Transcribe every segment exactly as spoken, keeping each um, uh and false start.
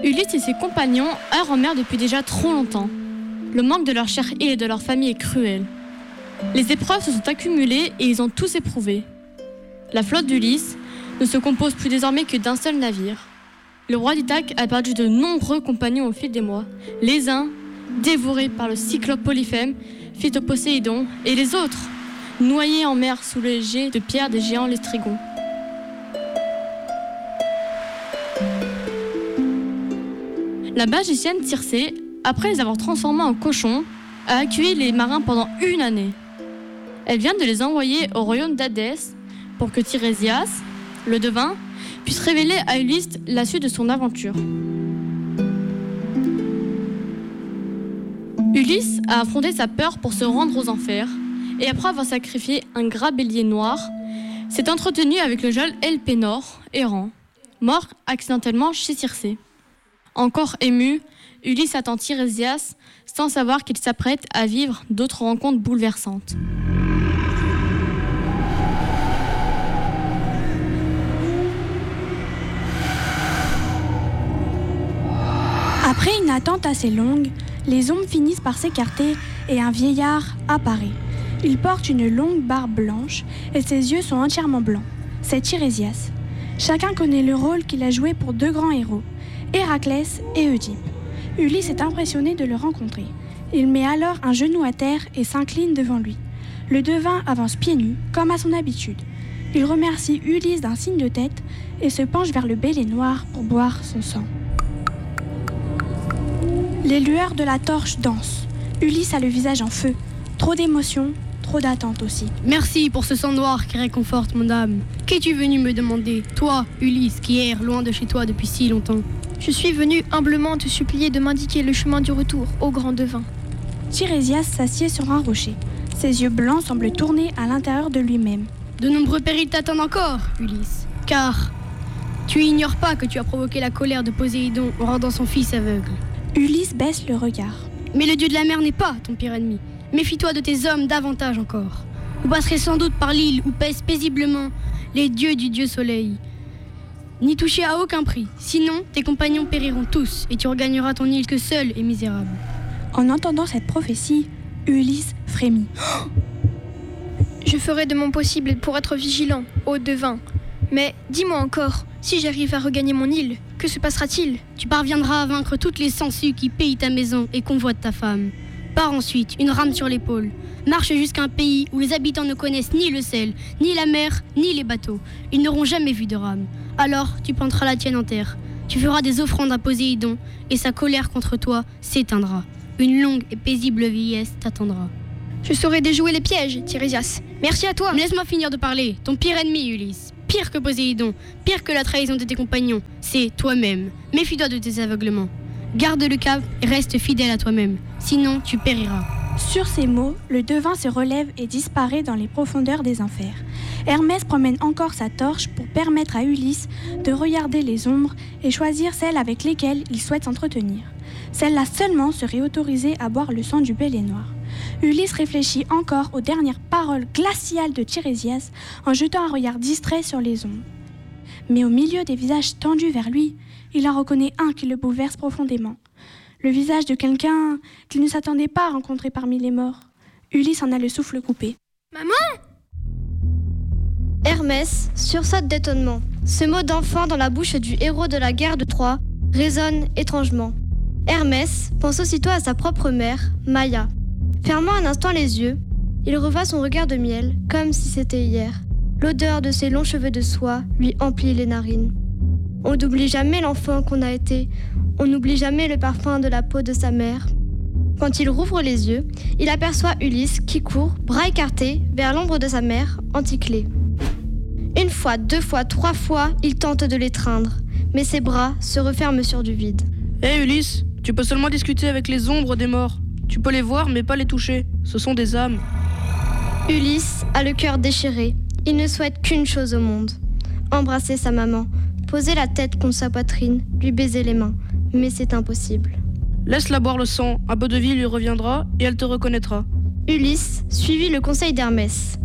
Ulysse et ses compagnons errent en mer depuis déjà trop longtemps. Le manque de leur chère île et de leur famille est cruel. Les épreuves se sont accumulées et ils ont tous éprouvé. La flotte d'Ulysse ne se compose plus désormais que d'un seul navire. Le roi d'Ithaque a perdu de nombreux compagnons au fil des mois. Les uns, dévorés par le cyclope Polyphème, Phytoposéidon, et les autres, noyés en mer sous le jet de pierre des géants Lestrygons. La magicienne Circé, après les avoir transformés en cochons, a accueilli les marins pendant une année. Elle vient de les envoyer au royaume d'Hadès pour que Tirésias, le devin, puisse révéler à Ulysse la suite de son aventure. Ulysse a affronté sa peur pour se rendre aux enfers et après avoir sacrifié un gras bélier noir, s'est entretenu avec le jeune Elpénor, errant, mort accidentellement chez Circé. Encore ému, Ulysse attend Tirésias sans savoir qu'il s'apprête à vivre d'autres rencontres bouleversantes. Après une attente assez longue, les ombres finissent par s'écarter et un vieillard apparaît. Il porte une longue barbe blanche et ses yeux sont entièrement blancs. C'est Tirésias. Chacun connaît le rôle qu'il a joué pour deux grands héros, Héraclès et Oedipe. Ulysse est impressionné de le rencontrer. Il met alors un genou à terre et s'incline devant lui. Le devin avance pieds nus, comme à son habitude. Il remercie Ulysse d'un signe de tête et se penche vers le bélier noir pour boire son sang. Les lueurs de la torche dansent. Ulysse a le visage en feu. Trop d'émotions, trop d'attente aussi. Merci pour ce sang noir qui réconforte mon âme. Qu'es-tu venu me demander, toi, Ulysse, qui erre loin de chez toi depuis si longtemps? Je suis venu humblement te supplier de m'indiquer le chemin du retour au grand devin. Tirésias s'assied sur un rocher. Ses yeux blancs semblent tourner à l'intérieur de lui-même. De nombreux périls t'attendent encore, Ulysse, car tu ignores pas que tu as provoqué la colère de Poséidon en rendant son fils aveugle. Ulysse baisse le regard. Mais le dieu de la mer n'est pas ton pire ennemi. Méfie-toi de tes hommes davantage encore. Vous passerez sans doute par l'île où pèsent paisiblement les dieux du dieu soleil. N'y touchez à aucun prix, sinon tes compagnons périront tous et tu regagneras ton île que seul et misérable. En entendant cette prophétie, Ulysse frémit. Je ferai de mon possible pour être vigilant, ô devin. Mais dis-moi encore, si j'arrive à regagner mon île, que se passera-t-il? Tu parviendras à vaincre toutes les sangsues qui pillent ta maison et convoitent ta femme. Pars ensuite, une rame sur l'épaule. Marche jusqu'à un pays où les habitants ne connaissent ni le sel, ni la mer, ni les bateaux. Ils n'auront jamais vu de rame. Alors, tu planteras la tienne en terre. Tu feras des offrandes à Poséidon et sa colère contre toi s'éteindra. Une longue et paisible vieillesse t'attendra. Je saurai déjouer les pièges, Tirésias. Merci à toi. Mais laisse-moi finir de parler. Ton pire ennemi, Ulysse. Pire que Poséidon, pire que la trahison de tes compagnons, c'est toi-même. Méfie-toi de tes aveuglements. Garde le cap et reste fidèle à toi-même. Sinon, tu périras. Sur ces mots, le devin se relève et disparaît dans les profondeurs des enfers. Hermès promène encore sa torche pour permettre à Ulysse de regarder les ombres et choisir celles avec lesquelles il souhaite s'entretenir. Celles-là seulement seraient autorisées à boire le sang du bélier noir. Ulysse réfléchit encore aux dernières paroles glaciales de Tirésias en jetant un regard distrait sur les ombres. Mais au milieu des visages tendus vers lui, il en reconnaît un qui le bouleverse profondément. Le visage de quelqu'un qu'il ne s'attendait pas à rencontrer parmi les morts. Ulysse en a le souffle coupé. Maman! Hermès sursaute d'étonnement. Ce mot d'enfant dans la bouche du héros de la guerre de Troie résonne étrangement. Hermès pense aussitôt à sa propre mère, Maïa. Fermant un instant les yeux, il revoit son regard de miel, comme si c'était hier. L'odeur de ses longs cheveux de soie lui emplit les narines. On n'oublie jamais l'enfant qu'on a été, on n'oublie jamais le parfum de la peau de sa mère. Quand il rouvre les yeux, il aperçoit Ulysse qui court, bras écartés, vers l'ombre de sa mère, Anticlée. Une fois, deux fois, trois fois, il tente de l'étreindre, mais ses bras se referment sur du vide. Hé hey Ulysse, tu peux seulement discuter avec les ombres des morts. Tu peux les voir mais pas les toucher, ce sont des âmes. Ulysse a le cœur déchiré, il ne souhaite qu'une chose au monde, embrasser sa maman, poser la tête contre sa poitrine, lui baiser les mains, mais c'est impossible. Laisse-la boire le sang, un peu de vie lui reviendra et elle te reconnaîtra. Ulysse suivit le conseil d'Hermès.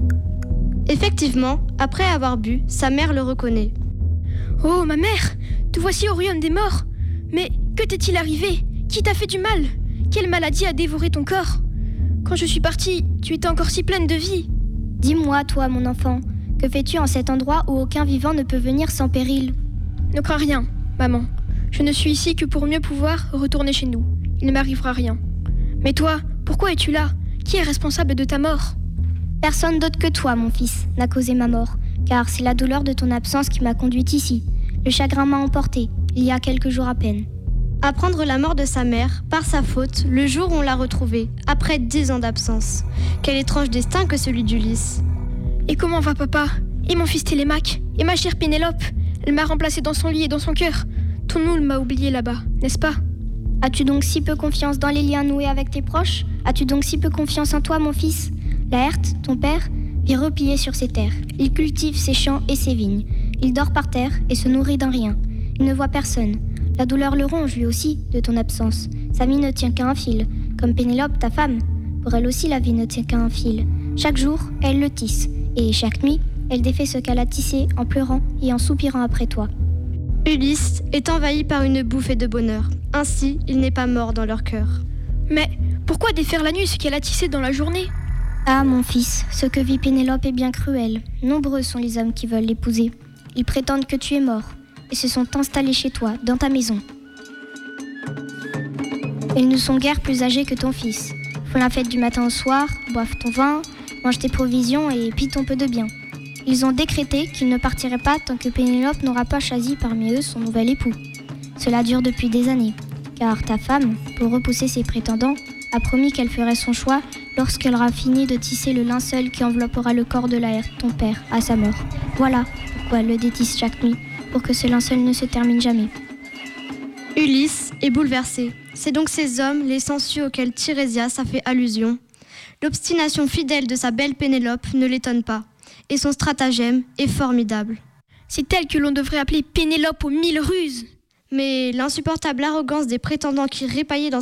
Effectivement, après avoir bu, sa mère le reconnaît. Oh, ma mère! te voici au royaume des morts. Mais que t'est-il arrivé? Qui t'a fait du mal? Quelle maladie a dévoré ton corps? Quand je suis partie, tu étais encore si pleine de vie. Dis-moi, toi, mon enfant, que fais-tu en cet endroit où aucun vivant ne peut venir sans péril? Ne crains rien, maman. Je ne suis ici que pour mieux pouvoir retourner chez nous. Il ne m'arrivera rien. Mais toi, pourquoi es-tu là? Qui est responsable de ta mort? Personne d'autre que toi, mon fils, n'a causé ma mort, car c'est la douleur de ton absence qui m'a conduite ici. Le chagrin m'a emporté, il y a quelques jours à peine. Apprendre la mort de sa mère, par sa faute, le jour où on l'a retrouvée, après dix ans d'absence. Quel étrange destin que celui d'Ulysse. Et comment va papa? Et mon fils Télémaque? Et ma chère Pénélope? Elle m'a remplacée dans son lit et dans son cœur. Ton moule m'a oublié là-bas, n'est-ce pas? As-tu donc si peu confiance dans les liens noués avec tes proches? As-tu donc si peu confiance en toi, mon fils? Laërte, ton père, vit replié sur ses terres. Il cultive ses champs et ses vignes. Il dort par terre et se nourrit d'un rien. Il ne voit personne. La douleur le ronge, lui aussi, de ton absence. Sa vie ne tient qu'à un fil, comme Pénélope, ta femme. Pour elle aussi, la vie ne tient qu'à un fil. Chaque jour, elle le tisse, et chaque nuit, elle défait ce qu'elle a tissé en pleurant et en soupirant après toi. Ulysse est envahi par une bouffée de bonheur. Ainsi, il n'est pas mort dans leur cœur. Mais pourquoi défaire la nuit ce qu'elle a tissé dans la journée? Ah, mon fils, ce que vit Pénélope est bien cruel. Nombreux sont les hommes qui veulent l'épouser. Ils prétendent que tu es mort, et se sont installés chez toi, dans ta maison. Ils ne sont guère plus âgés que ton fils. Font la fête du matin au soir, boivent ton vin, mangent tes provisions et pillent ton peu de bien. Ils ont décrété qu'ils ne partiraient pas tant que Pénélope n'aura pas choisi parmi eux son nouvel époux. Cela dure depuis des années, car ta femme, pour repousser ses prétendants, a promis qu'elle ferait son choix lorsqu'elle aura fini de tisser le linceul qui enveloppera le corps de Laërte, ton père, à sa mort. Voilà pourquoi elle le détisse chaque nuit, pour que ce linceul ne se termine jamais. Ulysse est bouleversé. C'est donc ces hommes, les sangsues auxquels Tirésias a fait allusion. L'obstination fidèle de sa belle Pénélope ne l'étonne pas, et son stratagème est formidable. C'est elle que l'on devrait appeler Pénélope aux mille ruses. Mais l'insupportable arrogance des prétendants qui ripaillaient dans